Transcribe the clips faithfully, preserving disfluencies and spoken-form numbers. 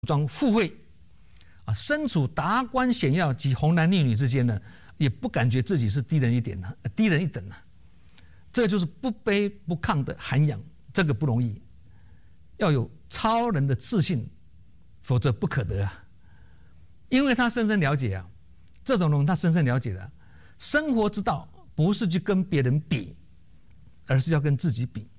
装富贵，啊，身处达官显要及红男绿女之间呢，也不感觉自己是低人一点呢，低人一等呢。这就是不卑不亢的涵养，这个不容易，要有超人的自信，否则不可得啊。因为他深深了解啊，这种人他深深了解的、啊，生活之道不是去跟别人比，而是要跟自己比。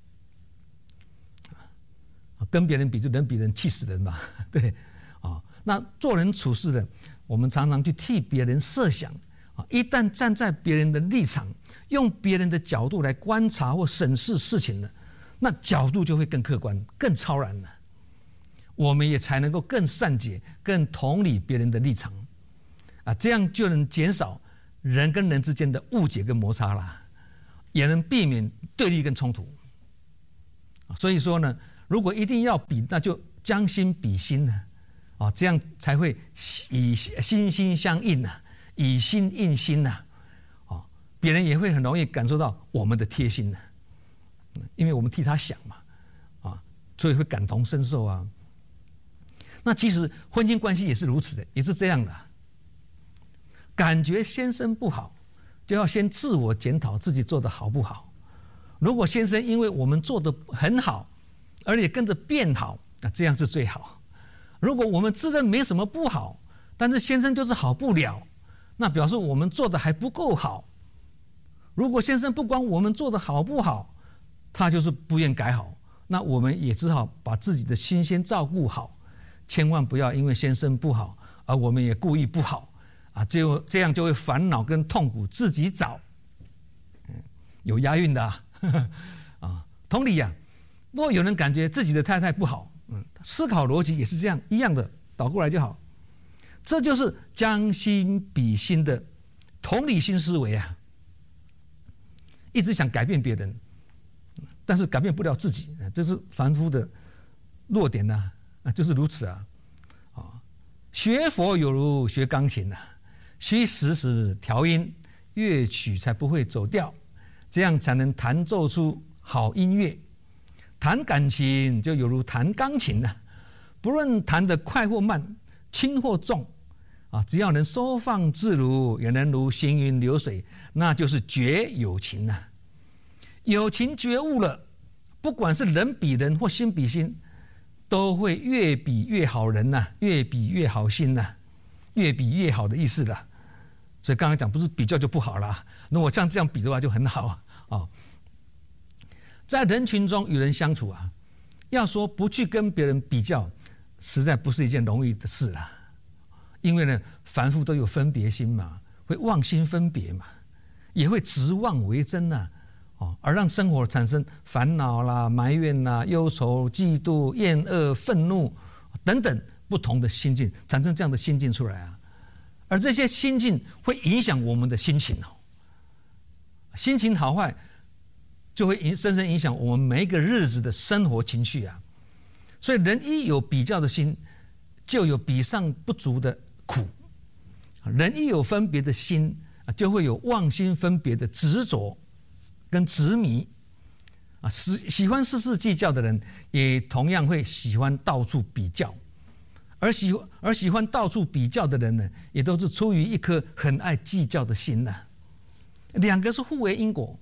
跟别人比就人比人气死人嘛，对啊。那做人处事的，我们常常去替别人设想啊，一旦站在别人的立场，用别人的角度来观察或审视事情呢，那角度就会更客观、更超然了。我们也才能够更善解、更同理别人的立场啊，这样就能减少人跟人之间的误解跟摩擦啦，也能避免对立跟冲突。所以说呢，如果一定要比，那就将心比心呢，啊，这样才会以心心相印呐，以心印心呐，啊，别人也会很容易感受到我们的贴心呢，因为我们替他想嘛，啊，所以会感同身受啊。那其实婚姻关系也是如此的，也是这样的。感觉先生不好，就要先自我检讨自己做的好不好。如果先生因为我们做的很好，而且跟着变好，那这样是最好。如果我们自认没什么不好，但是先生就是好不了，那表示我们做的还不够好。如果先生不管我们做的好不好，他就是不愿改好，那我们也只好把自己的心先照顾好，千万不要因为先生不好，而我们也故意不好啊，就这样就会烦恼跟痛苦自己找。嗯，有押韵的啊，呵呵啊，同理呀、啊。如果有人感觉自己的太太不好，嗯，思考逻辑也是这样一样的，倒过来就好。这就是将心比心的同理心思维啊！一直想改变别人，但是改变不了自己，这是凡夫的弱点呐、啊，就是如此啊！啊，学佛有如学钢琴呐、啊，需时时调音，乐曲才不会走调，这样才能弹奏出好音乐。弹感情就有如弹钢琴了、啊，不论弹得快或慢，轻或重，啊，只要能收放自如，也能如行云流水，那就是觉有情啊。有情觉悟了，不管是人比人或心比心，都会越比越好人呐、啊，越比越好心呐、啊，越比越好的意思啦。所以刚刚讲不是比较就不好啦，那我像这样比的话就很好啊。哦，在人群中与人相处啊，要说不去跟别人比较，实在不是一件容易的事啦。因为呢，凡夫都有分别心嘛，会妄心分别嘛，也会执妄为真呐、啊，哦，而让生活产生烦恼啦、埋怨啦、忧愁、嫉妒、厌恶、愤怒等等不同的心境，产生这样的心境出来啊。而这些心境会影响我们的心情哦，心情好坏就会深深影响我们每一个日子的生活情绪啊。所以人一有比较的心，就有比上不足的苦；人一有分别的心，就会有妄心分别的执着跟执迷啊。喜喜欢事事计较的人，也同样会喜欢到处比较。而喜而喜欢到处比较的人呢，也都是出于一颗很爱计较的心呐、啊。两个是互为因果。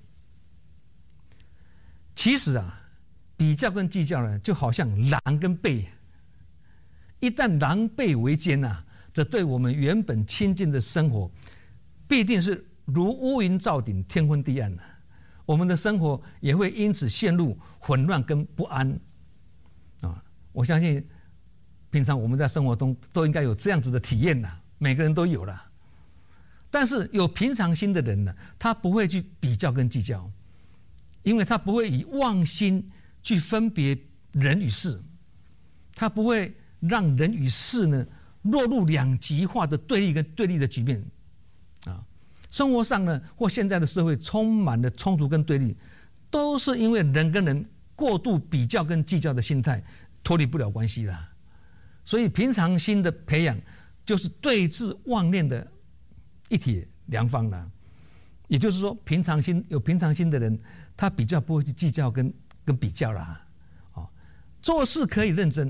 其实啊，比较跟计较呢，就好像狼跟狈。一旦狼狈为奸呐、啊，这对我们原本清净的生活，必定是如乌云罩顶，天昏地暗的、啊。我们的生活也会因此陷入混乱跟不安啊！我相信，平常我们在生活中都应该有这样子的体验呐、啊，每个人都有了。但是有平常心的人呢，他不会去比较跟计较。因为他不会以妄心去分别人与事，他不会让人与事呢落入两极化的对立跟对立的局面啊。生活上呢，或现在的社会充满了冲突跟对立，都是因为人跟人过度比较跟计较的心态脱离不了关系啦。所以平常心的培养，就是对治妄念的一体良方啦。也就是说，平常心有平常心的人，他比较不会去计较跟跟比较啦。哦，做事可以认真，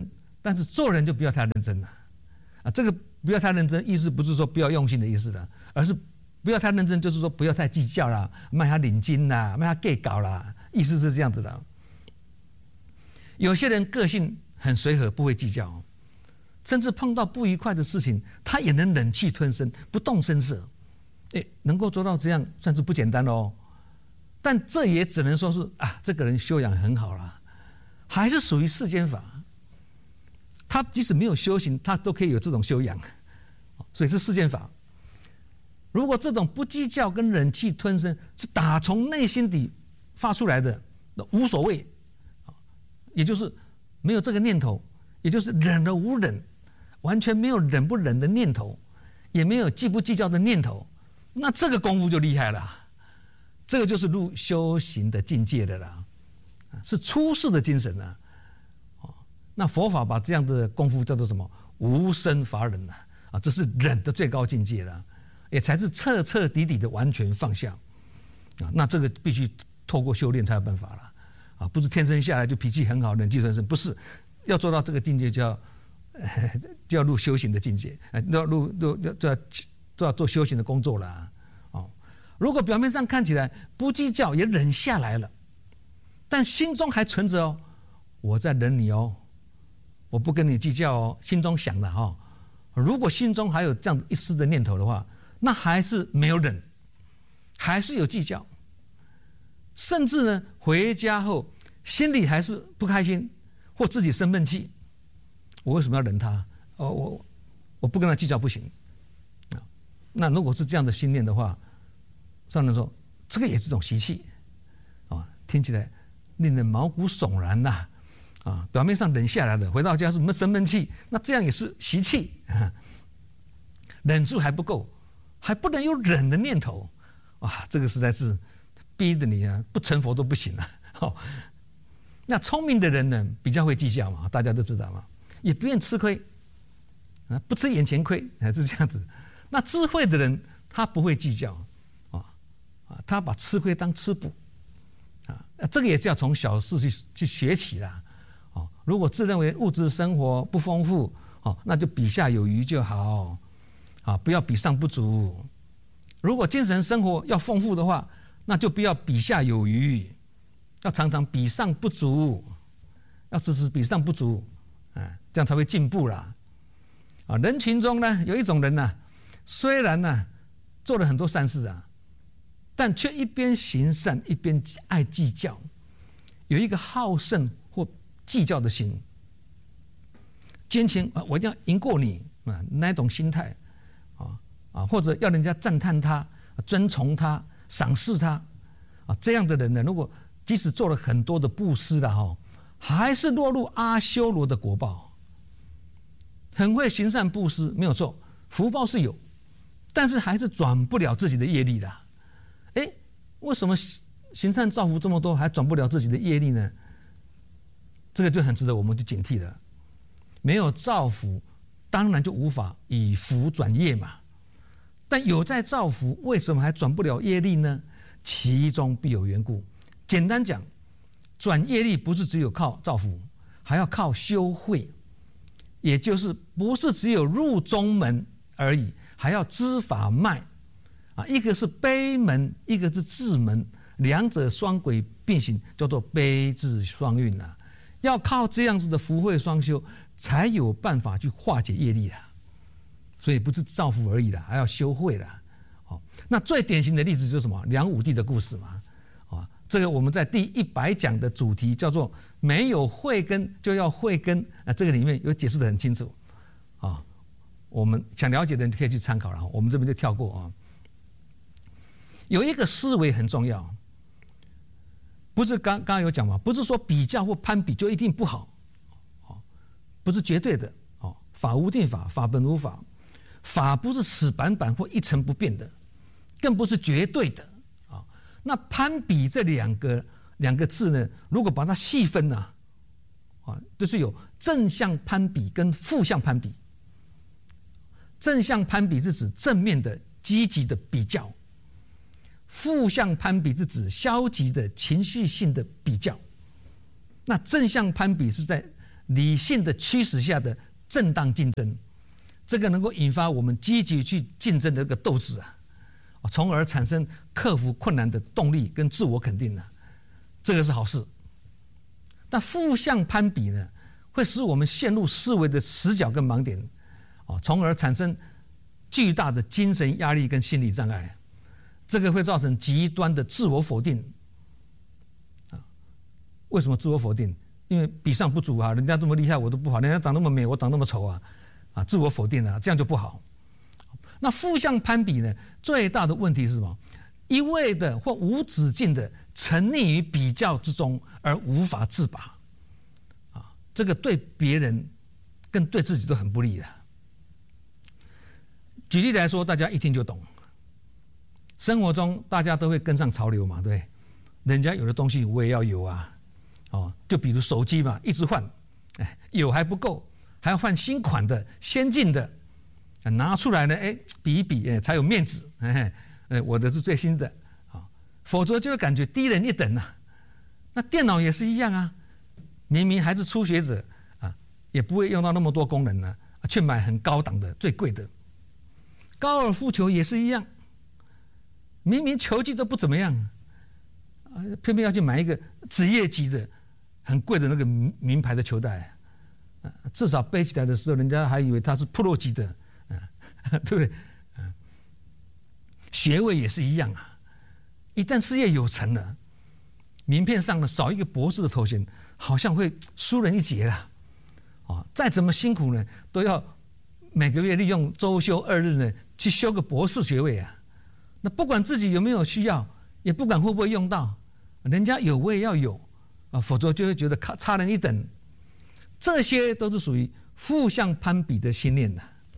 但是做人就不要太认真了啊。这个不要太认真，意思不是说不要用心的意思了，而是不要太认真，就是说不要太计较啦，卖他领金啦，卖他计较啦，意思是这样子的。有些人个性很随和，不会计较，甚至碰到不愉快的事情，他也能忍气吞声，不动声色。哎，能够做到这样，算是不简单哦。但这也只能说是啊，这个人修养很好啦，还是属于世间法。他即使没有修行，他都可以有这种修养，所以是世间法。如果这种不计较跟忍气吞声是打从内心底发出来的，那无所谓，也就是没有这个念头，也就是忍而无忍，完全没有忍不忍的念头，也没有计不计较的念头，那这个功夫就厉害了，这个就是入修行的境界的啦，是出世的精神啊。那佛法把这样的功夫叫做什么？无生法忍啊，啊，这是忍的最高境界了，也才是彻彻底底的完全放下啊。那这个必须透过修炼才有办法了啊，不是天生下来就脾气很好、忍气吞声，不是，要做到这个境界就要、呃、就要入修行的境界，要入入就要就要做修行的工作了哦。如果表面上看起来不计较也忍下来了，但心中还存着哦，我在忍你哦。我不跟你计较哦，心中想的哈、哦。如果心中还有这样一丝的念头的话，那还是没有忍，还是有计较，甚至呢，回家后心里还是不开心，或自己生闷气。我为什么要忍他？哦，我我不跟他计较不行啊。那如果是这样的心念的话，上人说这个也是一种习气啊，听起来令人毛骨悚然呐、啊。啊，表面上忍下来的，回到家是闷生闷气，那这样也是习气，啊、忍住还不够，还不能有忍的念头，哇，这个实在是逼得你啊，不成佛都不行了。哦，那聪明的人呢，比较会计较嘛，大家都知道嘛，也不愿吃亏，啊，不吃眼前亏，还是这样子。那智慧的人，他不会计较，啊啊，他把吃亏当吃补，啊，这个也是要从小事去去学起啦。哦，如果自认为物质生活不丰富，哦，那就比下有余就好，啊，不要比上不足。如果精神生活要丰富的话，那就不要比下有余，要常常比上不足，要时时比上不足，啊，这样才会进步啦。啊，人群中呢，有一种人呢、啊，虽然呢、啊、做了很多善事啊，但却一边行善一边爱计较，有一个好胜或计较的心，奸情啊，我一定要赢过你啊，那一种心态啊啊，或者要人家赞叹他、尊崇他、赏识他啊，这样的人呢，如果即使做了很多的布施了哈，还是落入阿修罗的果报。很会行善布施没有错，福报是有，但是还是转不了自己的业力的。哎，为什么行善造福这么多，还转不了自己的业力呢？这个就很值得我们去警惕了。没有造福，当然就无法以福转业嘛。但有在造福，为什么还转不了业力呢？其中必有缘故。简单讲，转业力不是只有靠造福，还要靠修慧，也就是不是只有入中门而已，还要知法脉啊。一个是悲门，一个是智门，两者双轨并行，叫做悲智双运啊。要靠这样子的福慧双修，才有办法去化解业力啦。所以不是造福而已啦，还要修慧啦。哦，那最典型的例子就是什么？梁武帝的故事嘛。啊，这个我们在第一百讲的主题叫做“没有慧根就要慧根”啊，这个里面有解释得很清楚。啊，我们想了解的人可以去参考了，我们这边就跳过啊。有一个思维很重要。不是刚刚刚有讲嘛？不是说比较或攀比就一定不好，哦，不是绝对的哦。法无定法，法本无法，法不是死板板或一成不变的，更不是绝对的啊、哦。那攀比这两个两个字呢，如果把它细分呢、啊，啊，就是有正向攀比跟负向攀比。正向攀比是指正面的、积极的比较。负向攀比是指消极的情绪性的比较，那正向攀比是在理性的驱使下的正当竞争，这个能够引发我们积极去竞争的这个斗志啊，从而产生克服困难的动力跟自我肯定啊，这个是好事。但负向攀比呢，会使我们陷入思维的死角跟盲点，哦，从而产生巨大的精神压力跟心理障碍，这个会造成极端的自我否定。啊，为什么自我否定？因为比上不足啊，人家这么厉害我都不好，人家长那么美我长那么丑啊，啊，自我否定啊，这样就不好。那负向攀比呢，最大的问题是什么？一味的或无止境的沉溺于比较之中而无法自拔，啊，这个对别人跟对自己都很不利的。举例来说，大家一听就懂。生活中大家都会跟上潮流嘛，对，人家有的东西我也要有啊，哦，就比如手机嘛，一直换，哎，有还不够，还要换新款的、先进的，拿出来呢，哎，比一比，哎，才有面子，哎。呃，我的是最新的，啊，否则就会感觉低人一等啊。那电脑也是一样啊，明明还是初学者啊，也不会用到那么多功能呢，啊，却买很高档的、最贵的。高尔夫球也是一样，明明球技都不怎么样，啊，偏偏要去买一个职业级的、很贵的那个名牌的球袋，啊，至少背起来的时候，人家还以为它是 Pro 级的，啊，对不对？学位也是一样啊，一旦事业有成了，名片上呢少一个博士的头衔，好像会输人一截了。啊，再怎么辛苦呢，都要每个月利用周休二日呢去修个博士学位啊。那不管自己有没有需要，也不管会不会用到，人家有我也要有啊，否则就会觉得差人一等。这些都是属于负向攀比的心念的。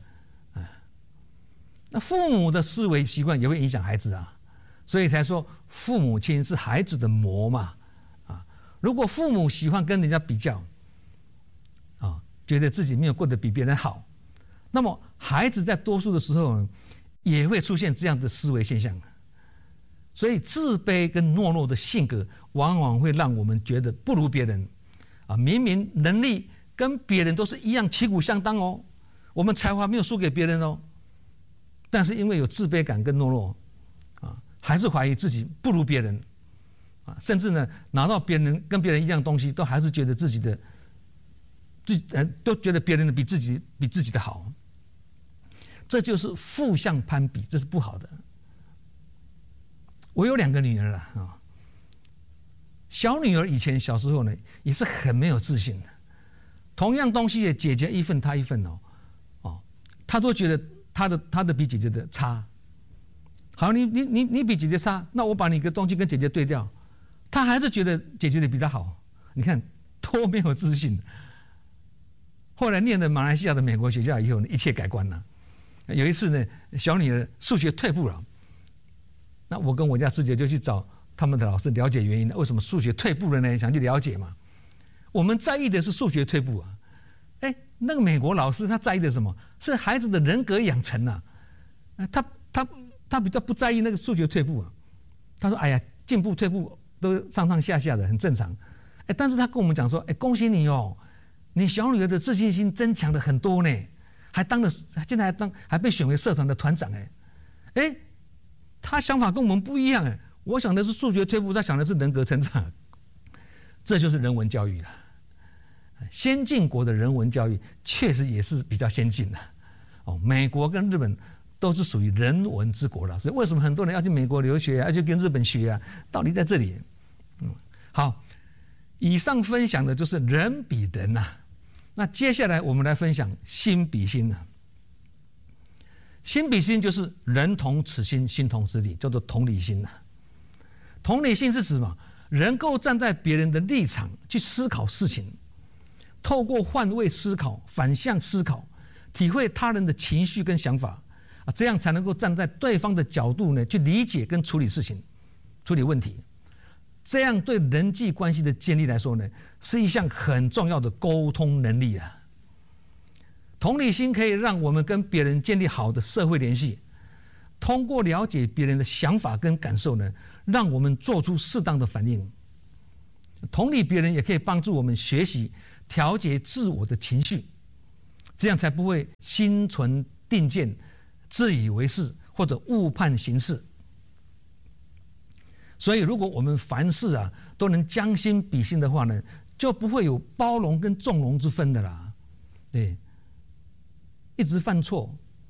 那父母的思维习惯也会影响孩子啊，所以才说父母亲是孩子的模嘛，啊，如果父母喜欢跟人家比较，啊，觉得自己没有过得比别人好，那么孩子在多数的时候呢，也会出现这样的思维现象。所以自卑跟懦弱的性格，往往会让我们觉得不如别人，啊，明明能力跟别人都是一样旗鼓相当哦，我们才华没有输给别人哦。但是因为有自卑感跟懦弱，啊，还是怀疑自己不如别人，啊，甚至呢拿到别人跟别人一样东西，都还是觉得自己的，自呃都觉得别人的比自己比自己的好，这就是负向攀比，这是不好的。我有两个女儿了啊，小女儿以前小时候呢也是很没有自信的，同样东西也姐姐一份她一份哦，哦，她都觉得。他的他的比姐姐的差，好，你你你你比姐姐差，那我把你的东西跟姐姐对调，他还是觉得姐姐的比他好，你看多没有自信。后来念了马来西亚的美国学校以后呢，一切改观了。有一次呢，小女儿数学退步了，那我跟我家师姐就去找他们的老师了解原因，为什么数学退步了呢？想去了解嘛。我们在意的是数学退步啊，哎。那个美国老师他在意的什么？是孩子的人格养成啊，他他他比较不在意那个数学退步啊。他说：“哎呀，进步退步都上上下下的，很正常。”哎，但是他跟我们讲说：“哎，恭喜你哦，你小女儿的自信心增强了很多呢，还当了现在还当还被选为社团的团长哎，哎，他想法跟我们不一样哎。我想的是数学退步，他想的是人格成长，这就是人文教育了。”先进国的人文教育确实也是比较先进的，哦，美国跟日本都是属于人文之国了，所以为什么很多人要去美国留学啊，要去跟日本学啊？道理在这里。嗯，好，以上分享的就是人比人呐、啊，那接下来我们来分享心比心啊。心比心就是人同此心，心同此理，叫做同理心呐、啊。同理心是指什么？能够站在别人的立场去思考事情。透过换位思考、反向思考，体会他人的情绪跟想法，啊，这样才能够站在对方的角度呢，去理解跟处理事情、处理问题。这样对人际关系的建立来说呢，是一项很重要的沟通能力啊。同理心可以让我们跟别人建立好的社会联系，通过了解别人的想法跟感受呢，让我们做出适当的反应。同理别人也可以帮助我们学习调节自我的情绪，这样才不会心存定见，自以为是或者误判形势。所以，如果我们凡事啊都能将心比心的话呢，就不会有包容跟纵容之分的啦。对，一直犯错，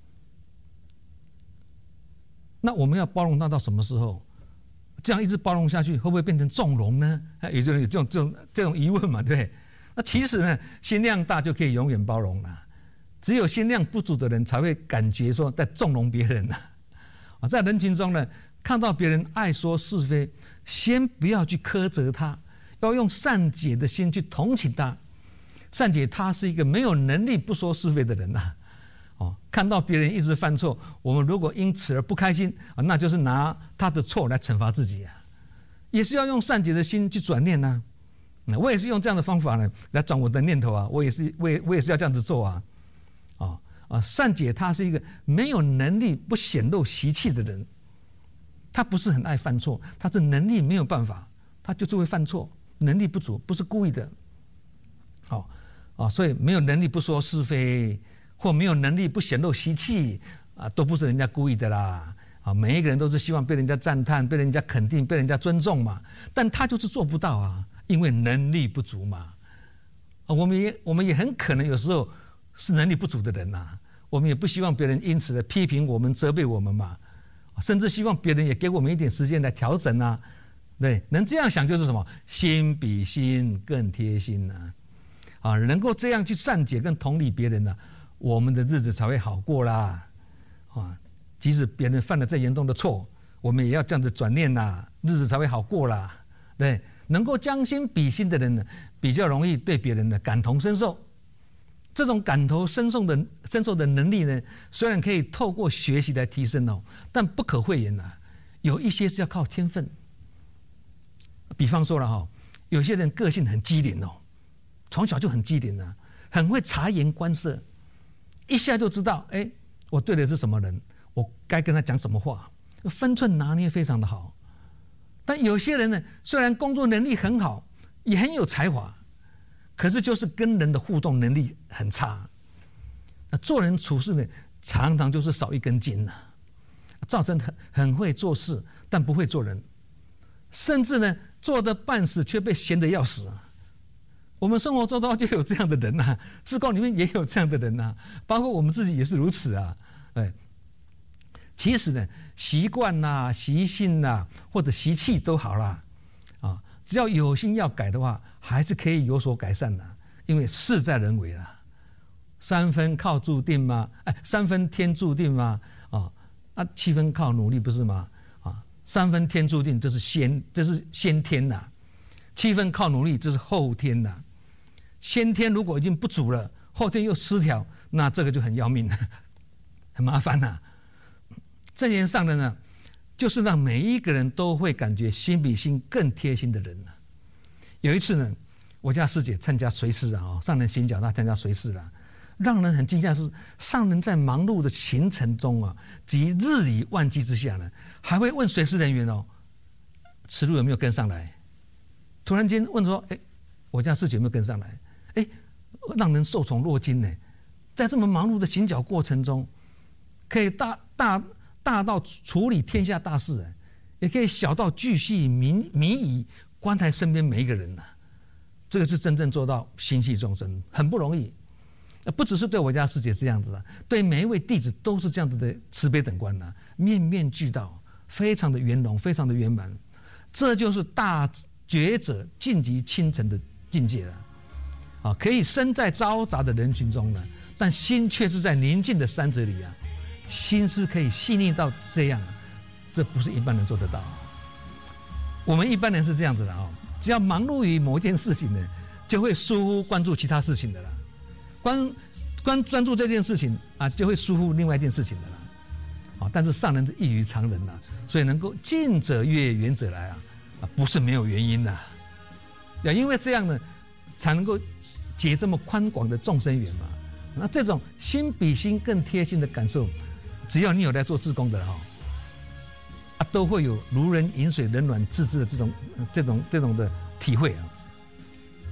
那我们要包容他到什么时候？这样一直包容下去，会不会变成纵容呢？有些人有这种这种这种疑问嘛，对不对？那其实呢，心量大就可以永远包容了。只有心量不足的人才会感觉说在纵容别人啊。啊，在人群中呢，看到别人爱说是非，先不要去苛责他，要用善解的心去同情他。善解他是一个没有能力不说是非的人呐、啊。哦，看到别人一直犯错，我们如果因此而不开心啊，那就是拿他的错来惩罚自己啊，也是要用善解的心去转念呐、啊。我也是用这样的方法呢来转我的念头啊，我也是，我也我也是要这样子做啊。啊啊，善解他是一个没有能力不显露习气的人，他不是很爱犯错，他是能力没有办法，他就是会犯错，能力不足，不是故意的。好啊，所以没有能力不说是非。或没有能力不显露习气啊，都不是人家故意的啦啊！每一个人都是希望被人家赞叹、被人家肯定、被人家尊重嘛，但他就是做不到啊，因为能力不足嘛。啊，我们也我们也很可能有时候是能力不足的人呐、啊，我们也不希望别人因此的批评我们、责备我们嘛，甚至希望别人也给我们一点时间来调整啊。对，能这样想就是什么？心比心更贴心呐、啊！啊，能够这样去善解跟同理别人呢、啊。我们的日子才会好过啦，啊！即使别人犯了再严重的错，我们也要这样子转念啦，日子才会好过啦。对，能够将心比心的人呢，比较容易对别人的感同身受。这种感同身受的身受的能力呢，虽然可以透过学习来提升哦，但不可讳言呐，有一些是要靠天分。比方说了哈，有些人个性很机灵哦，从小就很机灵啊，很会察言观色。一下就知道，哎，我对的是什么人，我该跟他讲什么话，分寸拿捏非常的好。但有些人呢，虽然工作能力很好，也很有才华，可是就是跟人的互动能力很差。那做人处事呢，常常就是少一根筋呐、啊，造成很很会做事，但不会做人，甚至呢，做得半死却被嫌得要死啊。我们生活周遭就有这样的人呐、啊，志工里面也有这样的人呐、啊，包括我们自己也是如此啊。哎，其实呢，习惯呐、习性呐，或者习气都好啦，啊，只要有心要改的话，还是可以有所改善的。因为事在人为啦，三分靠注定吗？哎，三分天注定吗？啊，啊，七分靠努力不是吗？啊，三分天注定，这是先，这是先天呐、啊；七分靠努力，这是后天呐、啊。先天如果已经不足了，后天又失调，那这个就很要命了，很麻烦呐、啊。正言上的呢，就是让每一个人都会感觉心比心更贴心的人、啊、有一次呢，我家师姐参加随侍啊，上人行脚，她参加随侍了，让人很惊讶是，上人在忙碌的行程中啊，及日理万机之下呢，还会问随侍人员哦，此路有没有跟上来？突然间问说，哎，我家师姐有没有跟上来？哎，让人受宠若惊呢。在这么忙碌的行脚过程中，可以大大大到处理天下大事，也可以小到巨细民民仪关怀身边每一个人呐。这个是真正做到心系众生，很不容易。不只是对我家师姐这样子啊，对每一位弟子都是这样子的慈悲等观呐，面面俱到，非常的圆融，非常的圆满。这就是大觉者晋级清晨的境界了。啊，可以身在嘈杂的人群中呢，但心却是在宁静的山泽里啊，心思可以细腻到这样，这不是一般人做得到。我们一般人是这样子的啊，只要忙碌于某件事情呢，就会疏忽关注其他事情的啦，关关专注这件事情啊，就会疏忽另外一件事情的啦。啊，但是上人是异于常人呐、啊，所以能够近者悦，远者来啊，啊，不是没有原因的、啊。也因为这样呢，才能够结这么宽广的众生缘嘛。那这种心比心更贴心的感受，只要你有在做志工的哈、哦，啊，都会有如人饮水，冷暖自知的这种、这种、这种的体会啊。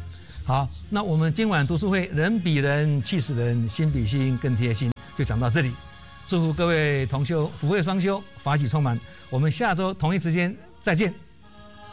好，那我们今晚读书会人比人气死人，心比心更贴心，就讲到这里。祝福各位同修福慧双修，法喜充满。我们下周同一时间再见。